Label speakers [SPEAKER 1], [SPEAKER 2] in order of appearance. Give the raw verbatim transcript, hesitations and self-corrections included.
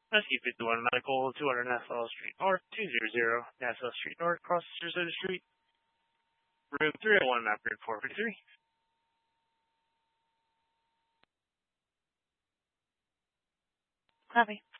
[SPEAKER 1] Rescue fifty-one Medical, two hundred Nassau Street North, two hundred Nassau Street North, across Center Street. Room three oh one, map grid four fifty-three.
[SPEAKER 2] Copy.